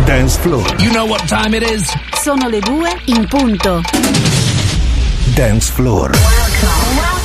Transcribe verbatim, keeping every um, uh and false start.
Dance Floor. You know what time it is? Sono le due in punto. Dance Floor. Welcome.